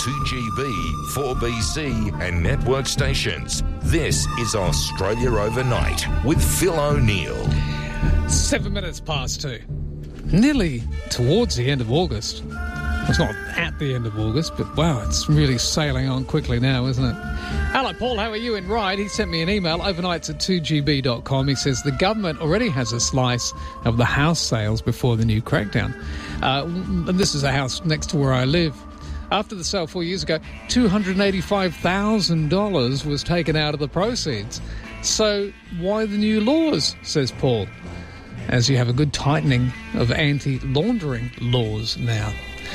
2GB, 4BC and network stations. This is Australia Overnight with Phil O'Neill. 7 minutes past 2. Nearly towards the end of August. It's not at the end of August, but wow, it's really sailing on quickly now, isn't it? Hello, Paul. How are you in Ryde? He sent me an email, overnights@2gb.com. He says the government already has a slice of the house sales before the new crackdown. And this is a house next to where I live. After the sale 4 years ago, $285,000 was taken out of the proceeds. So why the new laws, says Paul, as you have a good tightening of anti-laundering laws now.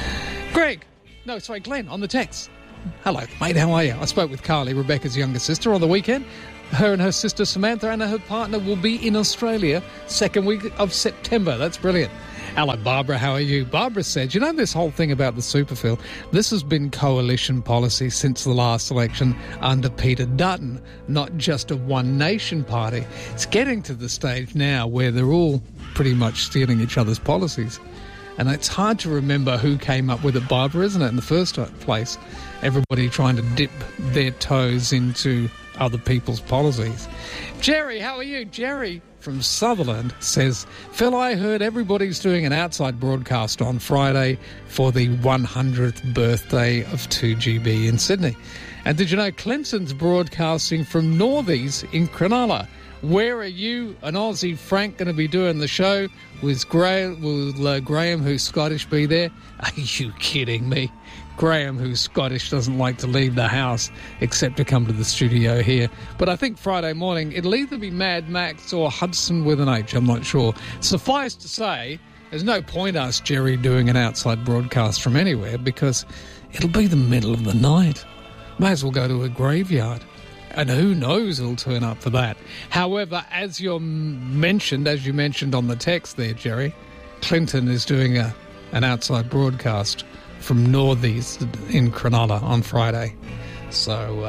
Glenn, on the text. Hello, mate, how are you? I spoke with Carly, Rebecca's younger sister, on the weekend. Her and her sister Samantha and her partner will be in Australia second week of September. That's brilliant. Hello, Barbara, how are you? Barbara said, you know this whole thing about the superfill, this has been coalition policy since the last election under Peter Dutton, not just a one-nation party. It's getting to the stage now where they're all pretty much stealing each other's policies. And it's hard to remember who came up with it, Barbara, isn't it, in the first place? Everybody trying to dip their toes into other people's policies. Jerry, how are you? Jerry from Sutherland says, Phil, I heard everybody's doing an outside broadcast on Friday for the 100th birthday of 2GB in Sydney. And did you know Clinton's broadcasting from Northies in Cronulla? Where are you and Aussie Frank going to be doing the show? Will Graham, who's Scottish, be there? Are you kidding me? Graham, who's Scottish, doesn't like to leave the house except to come to the studio here. But I think Friday morning it'll either be Mad Max or Hudson with an H. I'm not sure. Suffice to say, there's no point us, Jerry, doing an outside broadcast from anywhere because it'll be the middle of the night. May as well go to a graveyard. And who knows who'll turn up for that. However, as you mentioned on the text there, Jerry, Clinton is doing an outside broadcast from Northies in Cronulla on Friday. So,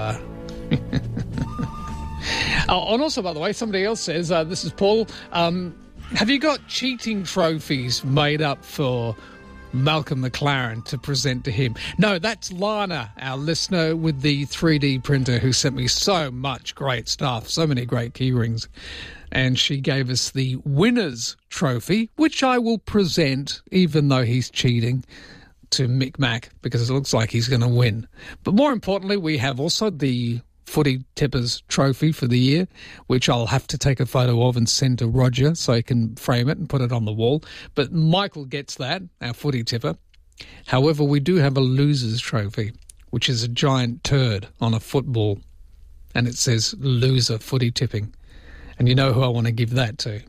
oh, and also, by the way, somebody else says, this is Paul, have you got cheating trophies made up for Malcolm McLaren to present to him? No, that's Lana, our listener with the 3D printer, who sent me so much great stuff, so many great key rings. And she gave us the winner's trophy, which I will present, even though he's cheating, to Mick Mac, because it looks like he's going to win. But more importantly, we have also the Footy Tippers trophy for the year, which I'll have to take a photo of and send to Roger so he can frame it and put it on the wall. But Michael gets that, our footy tipper. However, we do have a loser's trophy, which is a giant turd on a football, and it says loser footy tipping. And you know who I want to give that to?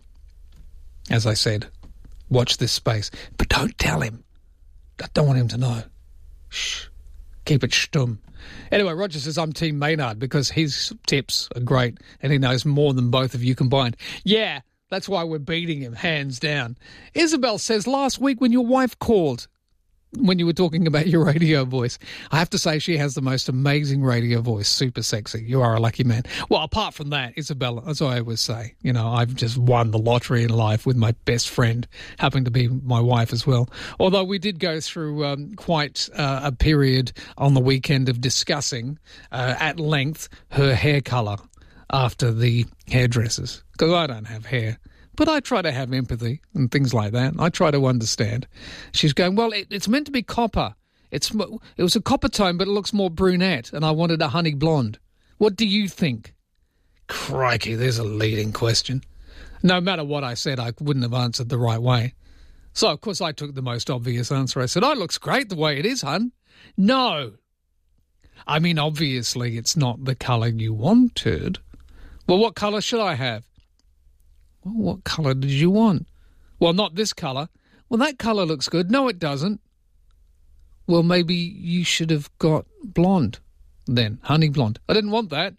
As I said, watch this space. But don't tell him. I don't want him to know. Shh. Keep it stum. Anyway, Roger says I'm Team Maynard because his tips are great and he knows more than both of you combined. Yeah, that's why we're beating him, hands down. Isabel says last week when your wife called, when you were talking about your radio voice, I have to say she has the most amazing radio voice, super sexy. You are a lucky man. Well, apart from that, Isabel, as I always say, you know, I've just won the lottery in life with my best friend, happening to be my wife as well. Although we did go through quite a period on the weekend of discussing at length her hair colour after the hairdressers, because I don't have hair. But I try to have empathy and things like that. I try to understand. She's going, well, it's meant to be copper. It was a copper tone, but it looks more brunette, and I wanted a honey blonde. What do you think? Crikey, there's a leading question. No matter what I said, I wouldn't have answered the right way. So, of course, I took the most obvious answer. I said, oh, it looks great the way it is, hun. No. I mean, obviously, it's not the colour you wanted. Well, what colour should I have? Well, what colour did you want? Well, not this colour. Well, that colour looks good. No, it doesn't. Well, maybe you should have got blonde then, honey blonde. I didn't want that.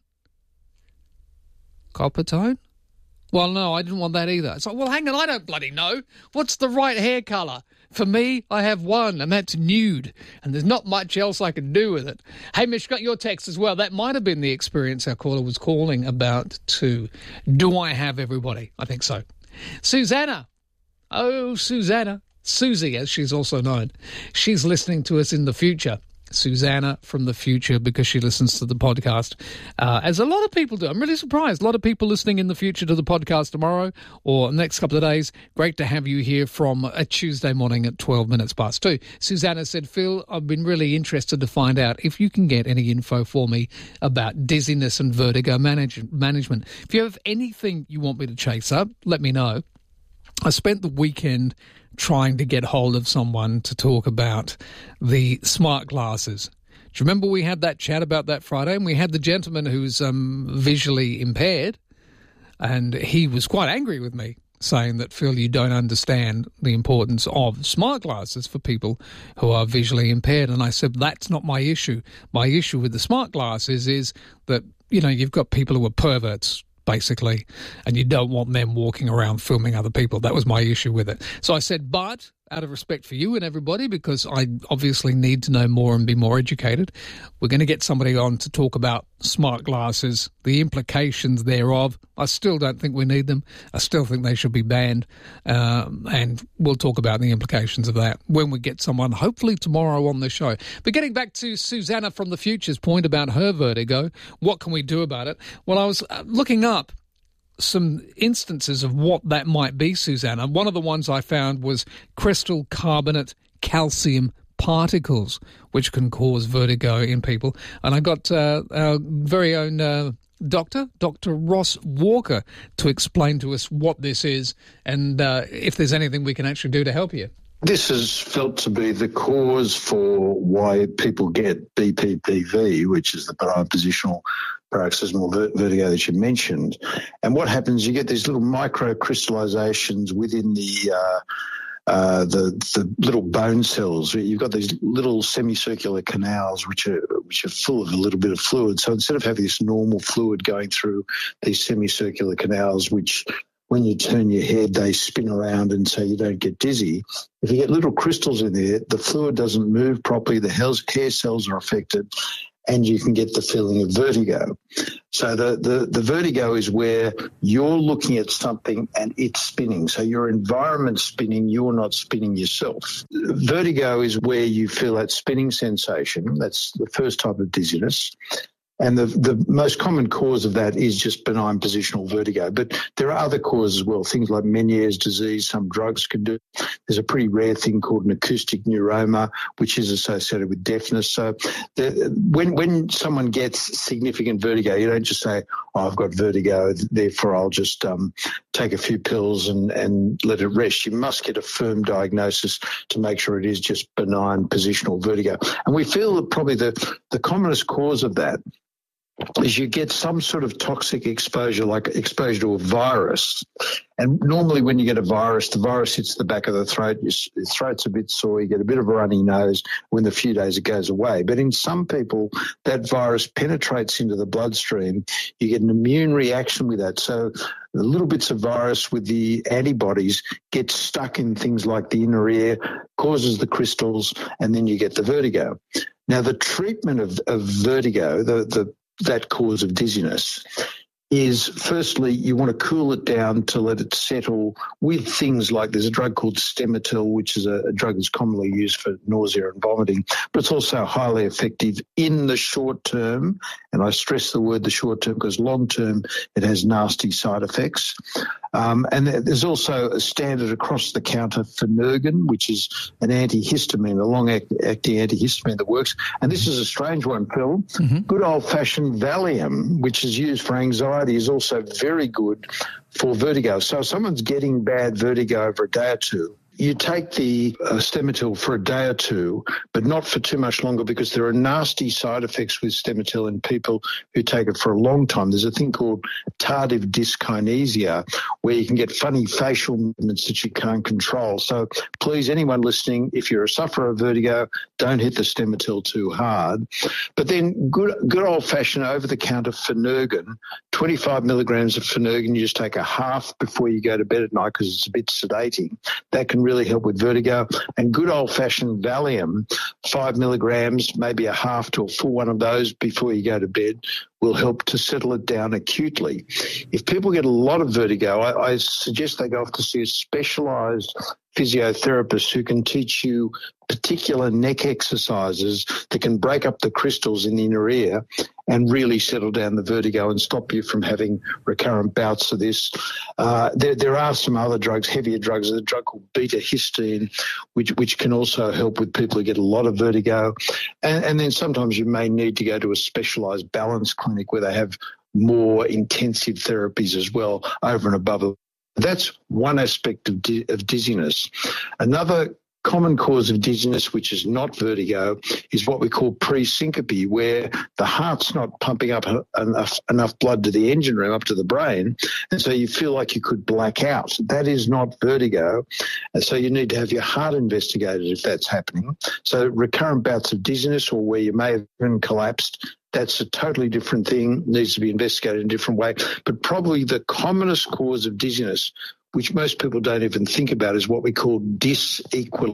Copper tone? Well, no, I didn't want that either. It's like, well, hang on, I don't bloody know. What's the right hair colour? For me, I have one, and that's nude, and there's not much else I can do with it. Hey, Mish, got your text as well. That might have been the experience our caller was calling about too. Do I have everybody? I think so. Susanna. Oh, Susanna. Susie, as she's also known. She's listening to us in the future. Susanna from the future, because she listens to the podcast, as a lot of people do. I'm really surprised. A lot of people listening in the future to the podcast tomorrow or next couple of days. Great to have you here from a Tuesday morning at 12 minutes past 2. Susanna said, Phil, I've been really interested to find out if you can get any info for me about dizziness and vertigo management. If you have anything you want me to chase up, let me know. I spent the weekend trying to get hold of someone to talk about the smart glasses. Do you remember we had that chat about that Friday? And we had the gentleman who's visually impaired, and he was quite angry with me, saying that, Phil, you don't understand the importance of smart glasses for people who are visually impaired. And I said, that's not my issue. My issue with the smart glasses is that, you've got people who are perverts, basically, and you don't want them walking around filming other people. That was my issue with it. So I said, but out of respect for you and everybody, because I obviously need to know more and be more educated, we're going to get somebody on to talk about smart glasses, the implications thereof. I still don't think we need them. I still think they should be banned, and we'll talk about the implications of that when we get someone, hopefully tomorrow, on the show. But getting back to Susanna from the future's point about her vertigo, what can we do about it? Well, I was looking up some instances of what that might be, Susanna. One of the ones I found was crystal carbonate calcium particles, which can cause vertigo in people. And I got our very own Dr. Ross Walker to explain to us what this is and if there's anything we can actually do to help you. This is felt to be the cause for why people get BPPV, which is the benign positional paroxysmal vertigo that you mentioned. And what happens, you get these little microcrystallizations within the little bone cells. You've got these little semicircular canals which are full of a little bit of fluid. So instead of having this normal fluid going through these semicircular canals, which when you turn your head, they spin around and so you don't get dizzy. If you get little crystals in there, the fluid doesn't move properly, the hair cells are affected, and you can get the feeling of vertigo. So the vertigo is where you're looking at something and it's spinning. So your environment's spinning, you're not spinning yourself. Vertigo is where you feel that spinning sensation. That's the first type of dizziness. And the most common cause of that is just benign positional vertigo. But there are other causes as well, things like Meniere's disease, some drugs can do. There's a pretty rare thing called an acoustic neuroma, which is associated with deafness. So when someone gets significant vertigo, you don't just say, I've got vertigo, therefore I'll just take a few pills and let it rest. You must get a firm diagnosis to make sure it is just benign positional vertigo. And we feel that probably the commonest cause of that is you get some sort of toxic exposure, like exposure to a virus. And normally when you get a virus, the virus hits the back of the throat, your throat's a bit sore, you get a bit of a runny nose. Within a few days it goes away. But in some people, that virus penetrates into the bloodstream. You get an immune reaction with that. So the little bits of virus with the antibodies get stuck in things like the inner ear, causes the crystals, and then you get the vertigo. Now, the treatment of vertigo, that cause of dizziness, is firstly you want to cool it down to let it settle with things like there's a drug called Stemetil, which is a drug that's commonly used for nausea and vomiting, but it's also highly effective in the short term. And I stress the word the short term because long term it has nasty side effects. And there's also a standard across the counter Phenergan, which is an antihistamine, a long-acting antihistamine that works. And this is a strange one, Phil. Mm-hmm. Good old-fashioned Valium, which is used for anxiety, is also very good for vertigo. So if someone's getting bad vertigo over a day or two, you take the Stemetil for a day or two, but not for too much longer because there are nasty side effects with Stemetil in people who take it for a long time. There's a thing called tardive dyskinesia where you can get funny facial movements that you can't control. So please, anyone listening, if you're a sufferer of vertigo, don't hit the Stemetil too hard. But then good old-fashioned over-the-counter Phenergan, 25 milligrams of Phenergan, you just take a half before you go to bed at night because it's a bit sedating. That can really help with vertigo. And good old-fashioned Valium, 5 milligrams, maybe a half to a full one of those before you go to bed, will help to settle it down acutely. If people get a lot of vertigo, I suggest they go off to see a specialised physiotherapists who can teach you particular neck exercises that can break up the crystals in the inner ear and really settle down the vertigo and stop you from having recurrent bouts of this. There are some other drugs, heavier drugs. There's a drug called beta-histine, which can also help with people who get a lot of vertigo. And then sometimes you may need to go to a specialised balance clinic where they have more intensive therapies as well over and above. That's one aspect of dizziness. Another common cause of dizziness, which is not vertigo, is what we call pre-syncope, where the heart's not pumping up enough blood to the engine room, up to the brain, and so you feel like you could black out. That is not vertigo, and so you need to have your heart investigated if that's happening. So recurrent bouts of dizziness or where you may have been collapsed, that's a totally different thing, needs to be investigated in a different way. But probably the commonest cause of dizziness, which most people don't even think about, is what we call disequilibrium.